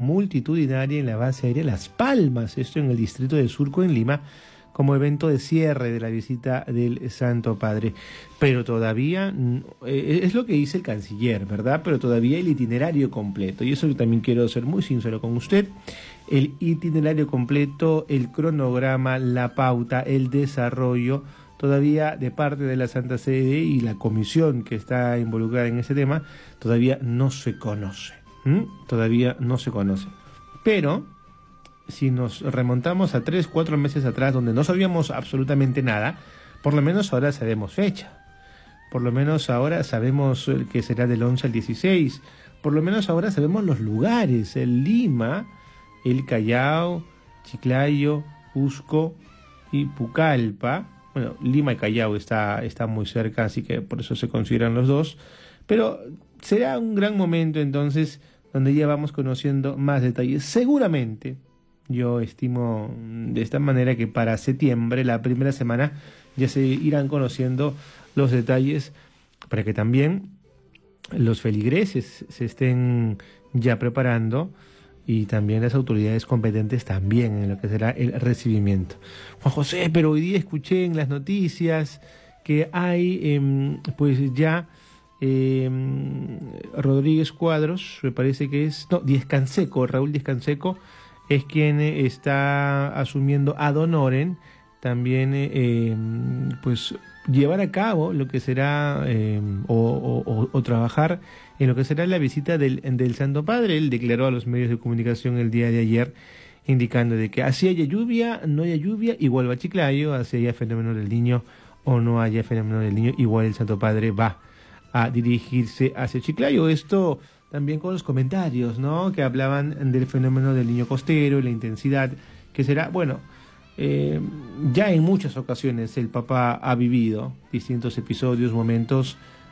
multitudinaria en la base aérea Las Palmas, esto en el distrito de Surco, en Lima, como evento de cierre de la visita del Santo Padre. Pero todavía, es lo que dice el canciller, ¿verdad? Pero todavía el itinerario completo, y eso yo también quiero ser muy sincero con usted, el itinerario completo, el cronograma, la pauta, el desarrollo, todavía de parte de la Santa Sede y la comisión que está involucrada en ese tema, todavía no se conoce. Todavía no se conoce. Pero si nos remontamos a 3-4 meses atrás, donde no sabíamos absolutamente nada, por lo menos ahora sabemos fecha. Por lo menos ahora sabemos que será del 11 al 16. Por lo menos ahora sabemos los lugares: el Lima, el Callao, Chiclayo, Cusco y Pucallpa. Bueno, Lima y Callao está muy cerca, así que por eso se consideran los dos. Pero será un gran momento entonces donde ya vamos conociendo más detalles. Seguramente, yo estimo de esta manera que para septiembre, la primera semana, ya se irán conociendo los detalles para que también los feligreses se estén ya preparando y también las autoridades competentes también en lo que será el recibimiento. Juan José, pero hoy día escuché en las noticias que hay pues ya Rodríguez Cuadros, me parece que es, no, Díez Canseco, Raúl Díez Canseco es quien está asumiendo ad honorem también pues llevar a cabo lo que será o trabajar en lo que será la visita del Santo Padre. Él declaró a los medios de comunicación el día de ayer indicando de que así haya lluvia, no haya lluvia, igual va a Chiclayo, así haya fenómeno del Niño o no haya fenómeno del Niño, igual el Santo Padre va a dirigirse hacia Chiclayo. Esto también con los comentarios, ¿no?, que hablaban del fenómeno del Niño costero y la intensidad que será, bueno, ya en muchas ocasiones el Papa ha vivido distintos episodios, momentos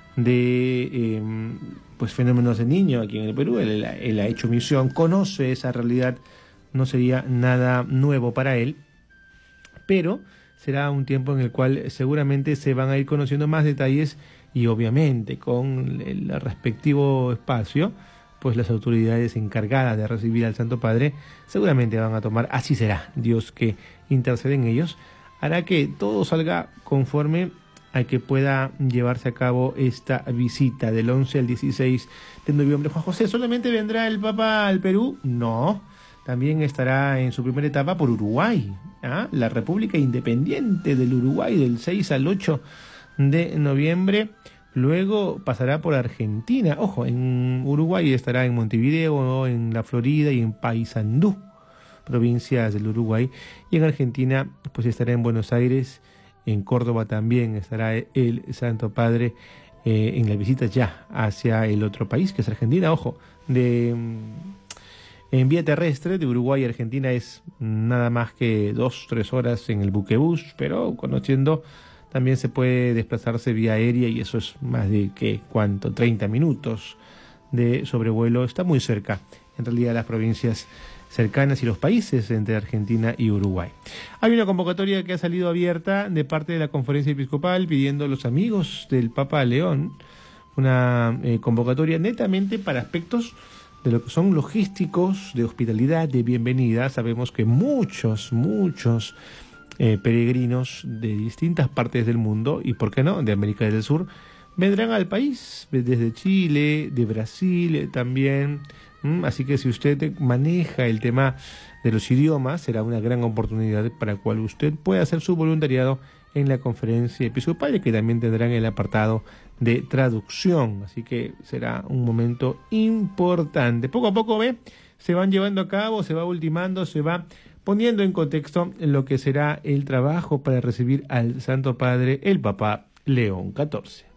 de pues fenómenos del Niño aquí en el Perú. Él ha hecho misión, conoce esa realidad, no sería nada nuevo para él, pero será un tiempo en el cual seguramente se van a ir conociendo más detalles y obviamente con el respectivo espacio, pues las autoridades encargadas de recibir al Santo Padre seguramente van a tomar, así será, Dios que intercede en ellos, hará que todo salga conforme a que pueda llevarse a cabo esta visita del 11 al 16 de noviembre. Juan José, ¿solamente vendrá el Papa al Perú? No, también estará en su primera etapa por Uruguay, la República Independiente del Uruguay, del 6 al 8 de noviembre. Luego pasará por Argentina. Ojo, en Uruguay estará en Montevideo, en la Florida y en Paysandú, provincias del Uruguay. Y en Argentina pues estará en Buenos Aires, en Córdoba también estará el Santo Padre en la visita ya hacia el otro país, que es Argentina. Ojo, en vía terrestre de Uruguay a Argentina es nada más que 2-3 horas en el buquebús, pero conociendo también se puede desplazarse vía aérea y eso es más de, ¿cuánto? 30 minutos de sobrevuelo. Está muy cerca, en realidad, las provincias cercanas y los países entre Argentina y Uruguay. Hay una convocatoria que ha salido abierta de parte de la Conferencia Episcopal pidiendo a los amigos del Papa León una convocatoria netamente para aspectos de lo que son logísticos, de hospitalidad, de bienvenida. Sabemos que muchos peregrinos de distintas partes del mundo y, ¿por qué no?, de América del Sur, vendrán al país desde Chile, de Brasil también. Así que si usted maneja el tema de los idiomas, será una gran oportunidad para cual usted pueda hacer su voluntariado en la Conferencia Episcopal, que también tendrán el apartado de traducción. Así que será un momento importante. Poco a poco se van llevando a cabo, se va ultimando, se va poniendo en contexto lo que será el trabajo para recibir al Santo Padre, el Papa León XIV.